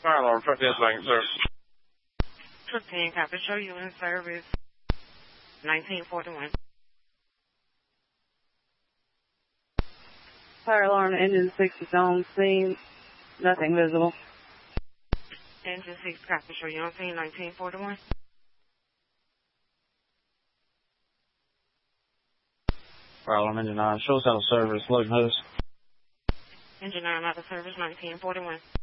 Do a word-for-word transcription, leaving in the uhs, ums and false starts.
Fire alarm, truck dispatching, sir. Truck ten, copy, show you in service. nineteen forty-one. Fire alarm, engine six is on scene. Nothing visible. Engine six, copy, show you on scene, nineteen forty-one. Fire alarm, engine nine, show us out of service, loading hose. Engine nine out of service, nineteen forty-one.